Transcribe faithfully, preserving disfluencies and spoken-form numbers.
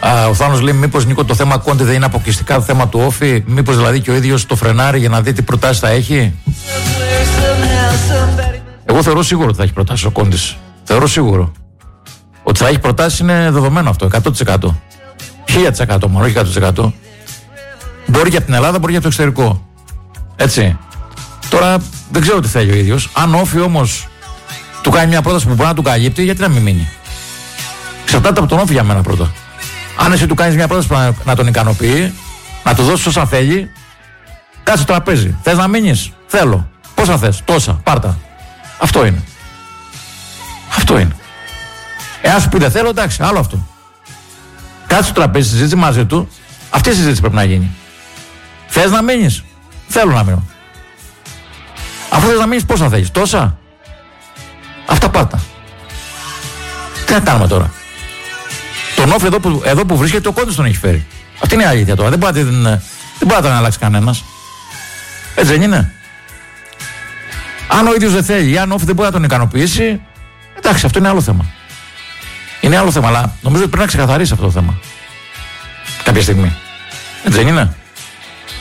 Α, ο Θάνος λέει: μήπως, Νίκο, το θέμα Κόντε δεν είναι αποκλειστικά το θέμα του Όφη? Μήπως δηλαδή και ο ίδιος το φρενάρει για να δει τι προτάσεις θα έχει? Εγώ θεωρώ σίγουρο ότι θα έχει προτάσεις ο Κόντης. Θεωρώ σίγουρο. Ότι θα έχει προτάσεις είναι δεδομένο αυτό. εκατό τοις εκατό. χίλια τοις εκατό μόνο, όχι εκατό τοις εκατό. Μπορεί για την Ελλάδα, μπορεί για το εξωτερικό. Έτσι. Τώρα δεν ξέρω τι θέλει ο ίδιος. Αν ο Όφη όμως του κάνει μια πρόταση που μπορεί να του καλύπτει, γιατί να μην μείνει? Εξαρτάται από τον Όφη για μένα πρώτα. Αν εσύ του κάνεις μια πρόταση που να τον ικανοποιεί, να του δώσεις όσα θέλει, κάτσε στο τραπέζι. Θες να μείνεις? Θέλω. Πόσα θες? Τόσα. Πάρτα. Αυτό είναι. Αυτό είναι. Εάν σου πει δεν θέλω, εντάξει, άλλο αυτό. Κάτσε στο τραπέζι, συζήτηση μαζί του. Αυτή η συζήτηση πρέπει να γίνει. Θες να μείνεις? Θέλω να μείνω. Αφού θες να μείνεις, πόσα θέλεις? Τόσα. Αυτά πάρτα. Τι να κάνουμε τώρα? Τον Όφη εδώ που, εδώ που βρίσκεται, ο Κόντης τον έχει φέρει. Αυτή είναι η αλήθεια τώρα. Δεν μπορεί, δεν, δεν μπορεί να τον αλλάξει κανένας. Έτσι δεν είναι? Αν ο ίδιος δεν θέλει, ή αν ο Όφη δεν μπορεί να τον ικανοποιήσει, εντάξει, αυτό είναι άλλο θέμα. Είναι άλλο θέμα, αλλά νομίζω ότι πρέπει να ξεκαθαρίσει αυτό το θέμα κάποια στιγμή. Έτσι δεν είναι?